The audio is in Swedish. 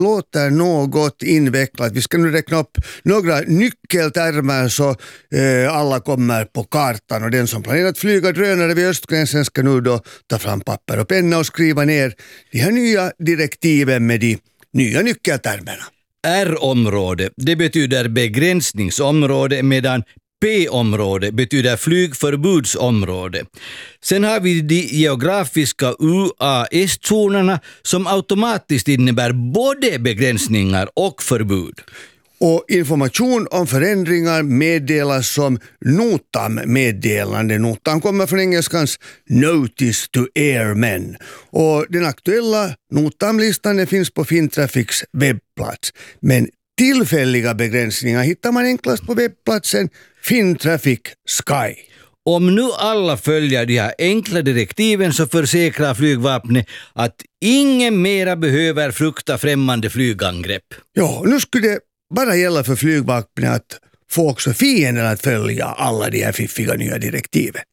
låter något invecklat. Vi ska nu räkna upp några nyckeltermer så alla kommer på kartan, och den som planerat flyga drönare vid östgränsen ska nu då ta fram papper och penna och skriva ner de här nya direktiven med de nya nyckeltermerna. R-område, det betyder begränsningsområde, medan P-område betyder flygförbudsområde. Sen har vi de geografiska UAS-zonerna som automatiskt innebär både begränsningar och förbud. Och information om förändringar meddelas som NOTAM-meddelande. NOTAM kommer från engelskans Notice to Airmen. Och den aktuella NOTAM-listan finns på Finntrafics webbplats. Men tillfälliga begränsningar hittar man enklast på webbplatsen Finntraffic Sky. Om nu alla följer de här enkla direktiven så försäkrar flygvapnet att ingen mera behöver frukta främmande flygangrepp. Ja, nu skulle det bara gälla för flygvapnet att få också fienden att följa alla de här fiffiga nya direktiven.